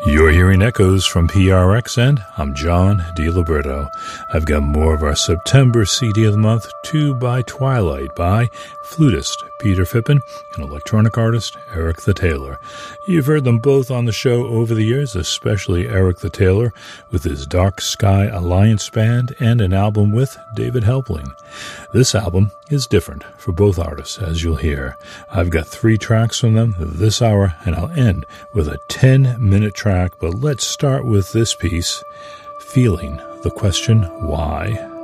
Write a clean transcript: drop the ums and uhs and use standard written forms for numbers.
You're hearing echoes from PRX, and I'm John DiLiberto. I've got more of our September CD of the month, Two by Twilight by flutist Peter Phippen and electronic artist Eric the Taylor. You've heard them both on the show over the years, especially Eric the Taylor with his Dark Sky Alliance Band and an album with David Helpling. This album is different for both artists, as you'll hear. I've got 3 tracks from them this hour, and I'll end with a 10-minute track, but let's start with this piece, Feeling the Question Why.